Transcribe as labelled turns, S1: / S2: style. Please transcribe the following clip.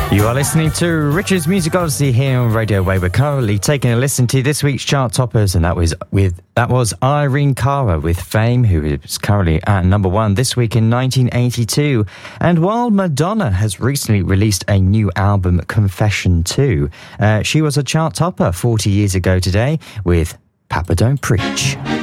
S1: You are listening to Richard's Music Odyssey here on Radio Way. We're currently taking a listen to this week's chart toppers, and that was Irene Cara with Fame, who is currently at number one this week in 1982. And while Madonna has recently released a new album, Confession 2, she was a chart topper 40 years ago today with Papa Don't Preach.